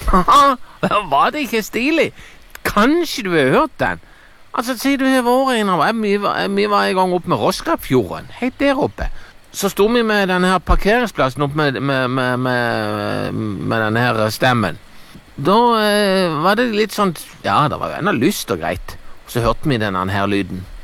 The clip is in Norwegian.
Var det ikke stilig? Kanskje du har hørt den? Altså, siden du har vært innom, vi var i gang opp med Roskapfjorden, helt der oppe. Så stod vi med denne her parkeringsplassen opp med denne her stemmen. Da var det litt sånn, ja, det var jo enda lyst og greit. Så hørte vi denne her lyden.